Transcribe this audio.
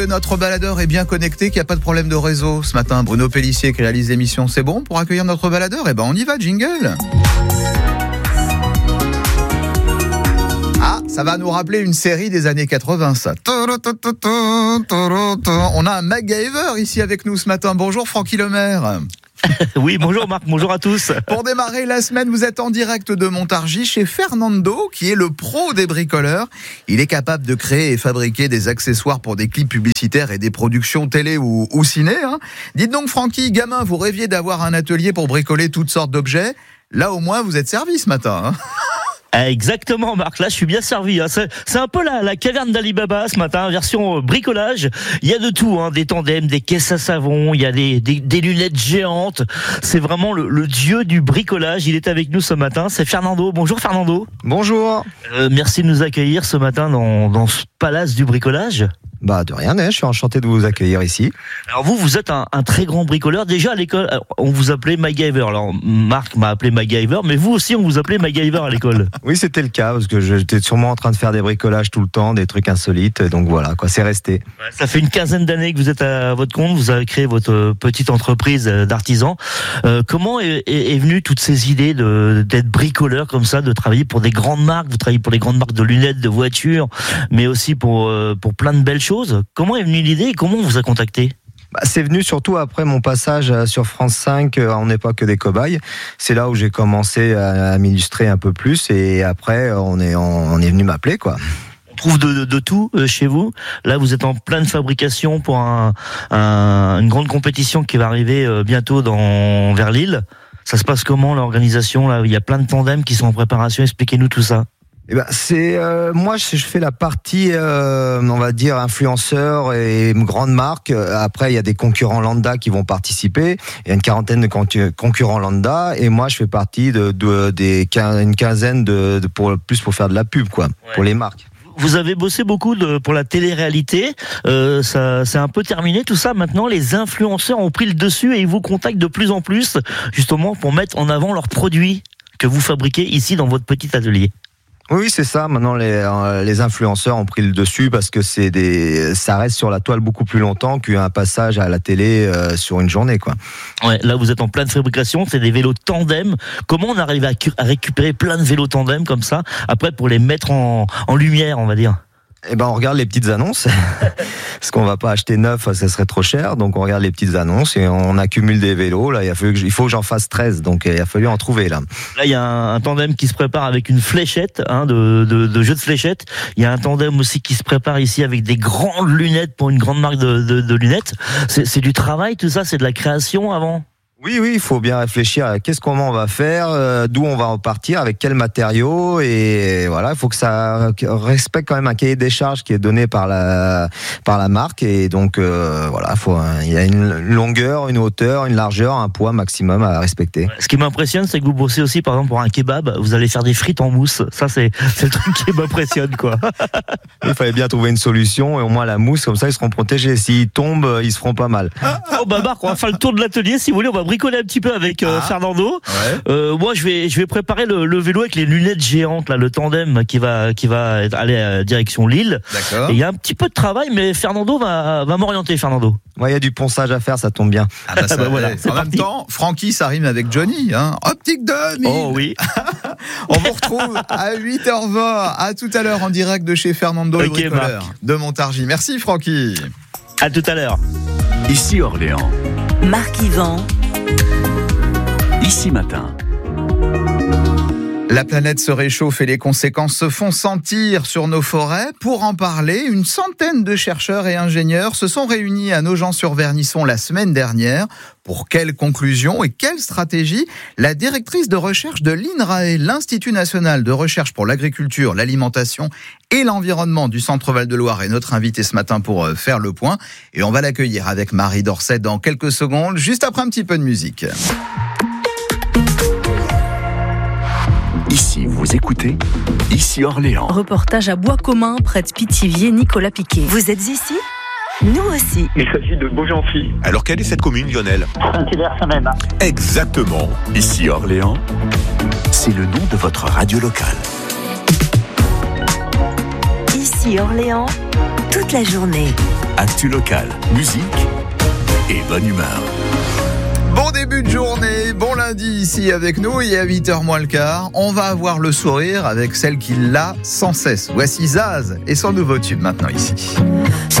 Notre baladeur est bien connecté, qu'il n'y a pas de problème de réseau ce matin. Bruno Pellissier qui réalise l'émission, c'est bon pour accueillir notre baladeur? Eh ben on y va, jingle. Ah, ça va nous rappeler une série des années 80, ça. On a un MacGyver ici avec nous ce matin. Bonjour Francky Lemaire. Oui, bonjour Marc, bonjour à tous. Pour démarrer la semaine, vous êtes en direct de Montargis chez Fernando, qui est le pro des bricoleurs. Il est capable de créer et fabriquer des accessoires pour des clips publicitaires et des productions télé ou ciné. Dites donc Francky, gamin, vous rêviez d'avoir un atelier pour bricoler toutes sortes d'objets. Là au moins, vous êtes servi ce matin. Exactement Marc, là je suis bien servi. C'est un peu la caverne d'Ali Baba ce matin, version bricolage. Il y a de tout, des tandems, des caisses à savon, il y a des lunettes géantes. C'est vraiment le dieu du bricolage. Il est avec nous ce matin, c'est Fernando. Bonjour Fernando. Bonjour. Merci de nous accueillir ce matin dans ce palace du bricolage. Bah de rien, je suis enchanté de vous accueillir ici. Alors vous êtes un très grand bricoleur. Déjà à l'école, on vous appelait MacGyver. Alors Marc m'a appelé MacGyver, mais vous aussi on vous appelait MacGyver à l'école. Oui, c'était le cas, parce que j'étais sûrement en train de faire des bricolages tout le temps, des trucs insolites, donc voilà, c'est resté. Ça fait une quinzaine d'années que vous êtes à votre compte, vous avez créé votre petite entreprise d'artisans. Comment est venue toutes ces idées d'être bricoleur comme ça, de travailler pour des grandes marques? Vous travaillez pour les grandes marques de lunettes, de voitures, mais aussi pour plein de belles choses. Comment est venue l'idée et comment on vous a contacté? C'est venu surtout après mon passage sur France 5 en époque des cobayes. C'est là où j'ai commencé à m'illustrer un peu plus et après on est venu m'appeler quoi. On trouve de tout chez vous. Là, vous êtes en pleine fabrication pour une grande compétition qui va arriver bientôt vers Lille. Ça se passe comment l'organisation là? Il y a plein de tandems qui sont en préparation. Expliquez-nous tout ça. Moi je fais la partie on va dire influenceur et grande marque. Après il y a des concurrents lambda qui vont participer. Il y a une quarantaine de concurrents lambda et moi je fais partie une quinzaine pour faire de la pub quoi, ouais. Pour les marques. Vous avez bossé beaucoup pour la télé-réalité. Ça c'est un peu terminé tout ça. Maintenant, les influenceurs ont pris le dessus et ils vous contactent de plus en plus justement pour mettre en avant leurs produits que vous fabriquez ici dans votre petit atelier. Oui, c'est ça. Maintenant, les influenceurs ont pris le dessus parce que ça reste sur la toile beaucoup plus longtemps qu'un passage à la télé sur une journée, quoi. Ouais, là, vous êtes en pleine fabrication. C'est des vélos tandem. Comment on arrive à récupérer plein de vélos tandem comme ça, après pour les mettre en lumière, on va dire? On regarde les petites annonces. Parce qu'on va pas acheter neuf, ça serait trop cher. Donc, on regarde les petites annonces et on accumule des vélos. Là, il faut que j'en fasse 13. Donc, il a fallu en trouver, là. Là, il y a un tandem qui se prépare avec une fléchette, de jeu de fléchettes. Il y a un tandem aussi qui se prépare ici avec des grandes lunettes pour une grande marque de lunettes. C'est du travail, tout ça? C'est de la création avant? Oui, il faut bien réfléchir à comment on va faire, d'où on va repartir, avec quels matériaux, et voilà, il faut que ça respecte quand même un cahier des charges qui est donné par la marque, et donc voilà, il y a une longueur, une hauteur, une largeur, un poids maximum à respecter. Ce qui m'impressionne, c'est que vous bossez aussi, par exemple, pour un kebab, vous allez faire des frites en mousse. Ça, c'est le truc qui m'impressionne, quoi. Il fallait bien trouver une solution, et au moins la mousse, comme ça, ils seront protégés. S'ils tombent, ils se feront pas mal. Marc, on va faire le tour de l'atelier, si vous voulez, on va bricoler un petit peu avec Fernando. Ouais. Moi, je vais préparer le vélo avec les lunettes géantes, là, le tandem qui va aller à direction Lille. D'accord. Et il y a un petit peu de travail, mais Fernando va m'orienter, Fernando. Ouais, il y a du ponçage à faire, ça tombe bien. Voilà, en même temps, Francky, ça rime avec Johnny, Optique 2000. Oh oui. On vous retrouve à 8h20. À tout à l'heure en direct de chez Fernando, le bricoleur de Montargis. Merci, Francky. À tout à l'heure. Ici Orléans. Marc Yvan. Ici Matin. La planète se réchauffe et les conséquences se font sentir sur nos forêts. Pour en parler, une centaine de chercheurs et ingénieurs se sont réunis à Nogent-sur-Vernisson la semaine dernière. Pour quelles conclusions et quelles stratégies? La directrice de recherche de l'INRAE, l'Institut national de recherche pour l'agriculture, l'alimentation et l'environnement du Centre Val-de-Loire, est notre invitée ce matin pour faire le point. Et on va l'accueillir avec Marie Dorset dans quelques secondes, juste après un petit peu de musique. Ici, vous écoutez Ici Orléans. Reportage à Bois-Commun, près de Pithiviers, Nicolas Piquet. Vous êtes ici? Nous aussi. Il s'agit de Beaugency. Alors, quelle est cette commune, Lionel? Saint-Hilaire-Saint-Même. Exactement. Ici Orléans, c'est le nom de votre radio locale. Ici Orléans, toute la journée. Actu locale, musique et bonne humeur. Bon début de journée, bon lundi ici avec nous et à 8h moins le quart, on va avoir le sourire avec celle qui l'a sans cesse. Voici Zaz et son nouveau tube maintenant ici.